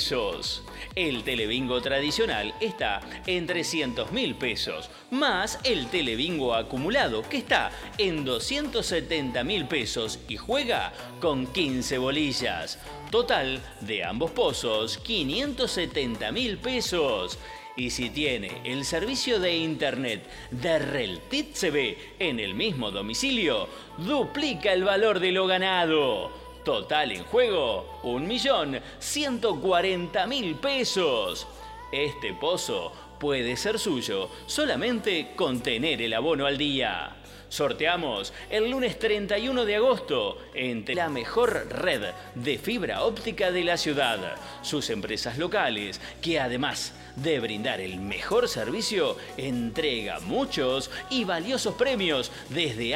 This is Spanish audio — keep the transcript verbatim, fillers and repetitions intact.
pesos. El Telebingo tradicional está en trescientos mil pesos, más el Telebingo acumulado que está en doscientos setenta mil pesos y juega con quince bolillas. Total de ambos pozos, quinientos setenta mil pesos. Y si tiene el servicio de internet de Reltit C V en el mismo domicilio, duplica el valor de lo ganado. Total en juego, un millón ciento cuarenta mil pesos. Este pozo puede ser suyo solamente con tener el abono al día. Sorteamos el lunes treinta y uno de agosto entre la mejor red de fibra óptica de la ciudad, sus empresas locales, que además de brindar el mejor servicio, entrega muchos y valiosos premios desde